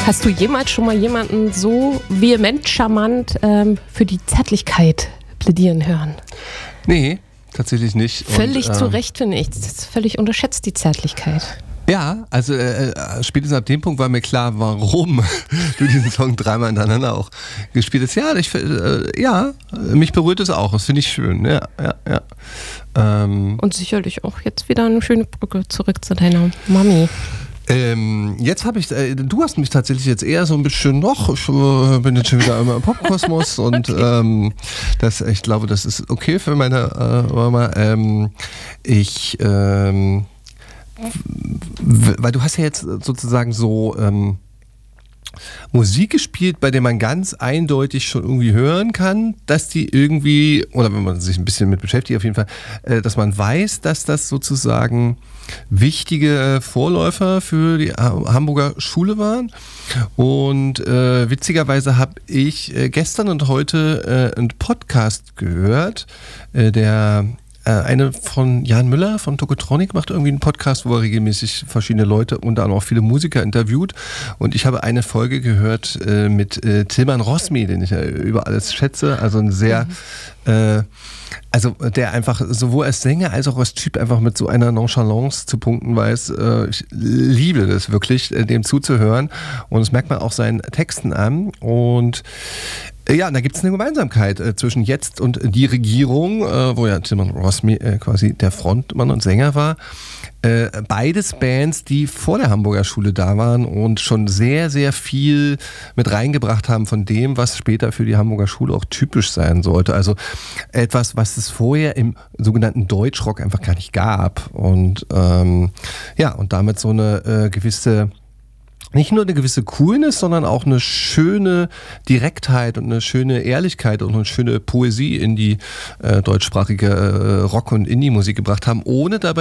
Hast du jemals schon mal jemanden so vehement charmant für die Zärtlichkeit plädieren hören? Nee, tatsächlich nicht. Völlig zu Recht, finde ich. Das ist völlig unterschätzt, die Zärtlichkeit. Ja, also spätestens ab dem Punkt war mir klar, warum du diesen Song dreimal hintereinander auch gespielt hast. Ja, mich berührt es auch. Das finde ich schön. Ja. Und sicherlich auch jetzt wieder eine schöne Brücke zurück zu deiner Mami. Jetzt habe ich, du hast mich tatsächlich jetzt eher so ein bisschen ich bin jetzt schon wieder immer im Popkosmos und ich glaube, das ist okay für meine Mama. Weil du hast ja jetzt sozusagen so Musik gespielt, bei der man ganz eindeutig schon irgendwie hören kann, dass die irgendwie, oder wenn man sich ein bisschen mit beschäftigt auf jeden Fall, dass man weiß, dass das sozusagen wichtige Vorläufer für die Hamburger Schule waren. Und witzigerweise habe ich gestern und heute einen Podcast gehört, der eine von Jan Müller von Tokotronic macht irgendwie einen Podcast, wo er regelmäßig verschiedene Leute, unter anderem auch viele Musiker interviewt. Und ich habe eine Folge gehört mit Tilman Rosmi, den ich ja über alles schätze. Also ein sehr, der einfach sowohl als Sänger als auch als Typ einfach mit so einer Nonchalance zu punkten weiß. Ich liebe das wirklich, dem zuzuhören. Und das merkt man auch seinen Texten an. Und ja, da gibt es eine Gemeinsamkeit zwischen jetzt und die Regierung, wo ja Tilman Rosmi quasi der Frontmann und Sänger war. Beides Bands, die vor der Hamburger Schule da waren und schon sehr, sehr viel mit reingebracht haben von dem, was später für die Hamburger Schule auch typisch sein sollte. Also etwas, was es vorher im sogenannten Deutschrock einfach gar nicht gab. Und und damit so eine gewisse, nicht nur eine gewisse Coolness, sondern auch eine schöne Direktheit und eine schöne Ehrlichkeit und eine schöne Poesie in die deutschsprachige Rock- und Indie-Musik gebracht haben, ohne dabei